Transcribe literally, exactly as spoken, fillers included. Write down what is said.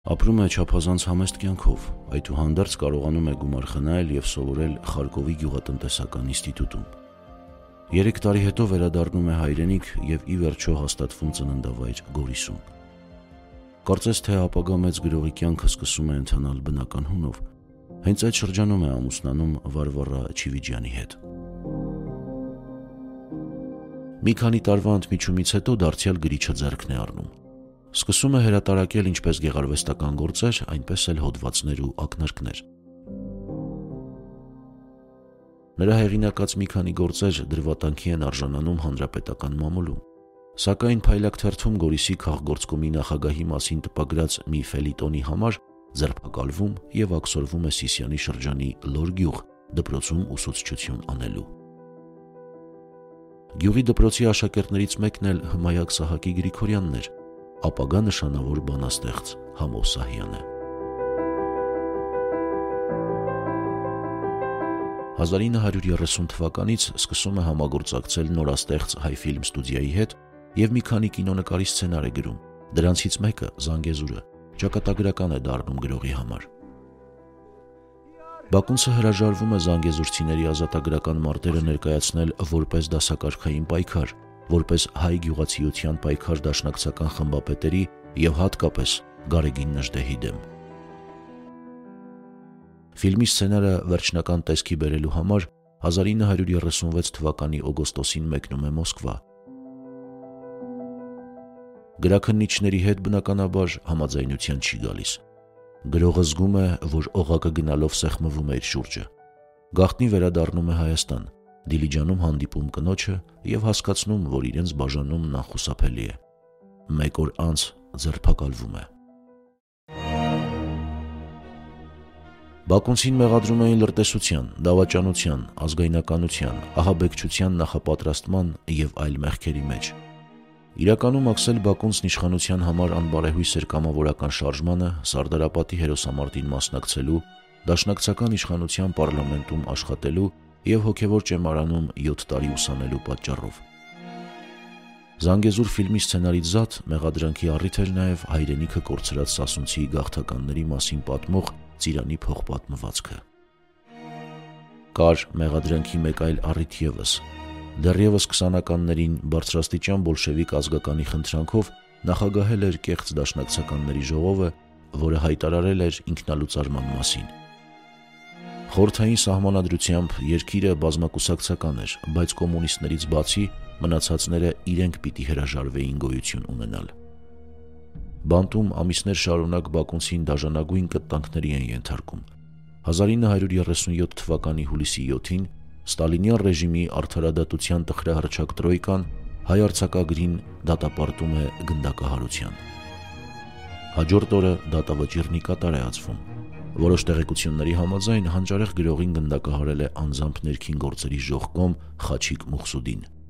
Ապրում է չափազանց համեստ կյանքով, այդուհանդերձ կարողանում է գումար խնայել և սովորել Խարկովի գյուղատնտեսական ինստիտուտում։ Երեք տարի հետո վերադառնում է հայրենիք և ի վերջո հաստատվում ծննդավայր Գորիսում։ Կարծես թե ապագա մեծ գրողի կյանքը սկսում է ընթանալ բնական հունով, հենց այդ շրջանում է ամուսնանում Վարվարա Չիվիջյանի հետ։ Մի քանի տարվա ընդմիջումից հետո դարձյալ գրիչը ձեռքն է առնում։ Սկսում է հրատարակել ինչպես գեղարվեստական գործեր, այնպես էլ հոդվածներ ու ակնարկներ։ Նրա հեղինակած մի քանի գործեր դրվատանքի են արժանանում հանրապետական մամուլում, սակայն Փայլակ թերթում Գորիսի քաղգործկոմի նախագահի մասին տպագրած մի ֆելիտոնի համար ձերբակալվում և աքսորվում է Սիսիանի շրջանի Լոր գյուղ դպրոցում ուսուցչություն անելու։ Գյուղի դպրոցի աշակերտներից մեկն էլ Հմայակ Սահակի Գրիգորյանն էր, ապագա նշանավոր բանաստեղծ Համո Սահյանը։ հազար ինը հարյուր երեսուն թվականից սկսում է համագործակցել նորաստեղծ Հայֆիլմ ստուդիայի հետ և մի քանի կինոնկարի սցենար է գրում, դրանցից մեկը Զանգեզուրը ճակատագրական է դառնում գրողի համար։ Բակունցը հրաժարվում է զանգեզուրցիների ազատագրական մարտերը ներկայացնել որպես դասակարգային պայքար, որպես հայ գյուղացիության պայքար դաշնակցական խմբապետերի և հատկապես Գարեգին Նժդեհի դեմ։ Ֆիլմի սցենարը վերջնական տեսքի բերելու համար հազար ինը հարյուր երեսունվեց թվականի օգոստոսին մեկնում է Մոսկվա։ Գրաքննիչների հետ բնականաբար համաձայնության չի գալիս։ Գրողը զգում է, որ օղակը գնալով սեղմվում է իր շուրջը։ Գաղտնի վերադառնում է Հայաստան, Դիլիջանում հանդիպում կնոջը և հասկացնում, որ իրենց բաժանումն անխուսափելի է։ Մեկ օր անց ձերբակալվում է։ Բակունցին մեղադրում էին լրտեսության, դավաճանության, ազգայնականության, ահաբեկչության նախապատրաստման և այլ մեղքերի մեջ։ Իրականում Աքսել Բակունցն իշխանության համար անբարեհույս էր կամավորական շարժմանը, Սարդարապատի հերոսամարտին մասնակցելու, դաշնակցական իշխանության պառլամենտում աշխատելու և հոգևոր ճեմարանում յոթ տարի ուսանելու պատճառով։ Զանգեզուր ֆիլմի սցենարից զատ մեղադրանքի առիթ էր նաև հայրենիքը կորցրած սասունցիի գաղթականների մասին պատմող Ծիրանի փողպատմվածքը։ Կար մեղադրանքի մեկ այլ առիթ ևս։ Դեռևս քսանականներին բարձրաստիճան բոլշևիկ ազգականի խնդրանքով նախագահել էր կեղծ դաշնակցականների ժողովը, որը հայտարարել էր ինքնալուծարման մասին։ Խորհրդային սահմանադրությամբ երկիրը բազմակուսակցական էր, բայց կոմունիստներից բացի մնացածները իրենք պիտի հրաժարվեին գոյություն ունենալ։ Բանտում ամիսներ շարունակ Բակունցին դաժանագույն կտտանքների են ենթարկում։ հազար ինը հարյուր երեսունյոթ թվականի հուլիսի յոթին Ստալինյան ռեժիմի արդարադատության տխրահռչակ տրոյկան հայ արձակագրին դատապարտում է գնդակահարության։ Հաջորդ օրը դատավճիռն ի կատար է ածվում։ Որոշ տեղեկությունների համաձայն հանճարեղ գրողին գնդակահարել է անձամբ ներքին գործերի ժողկոմ Խաչիկ Մուխսուդին։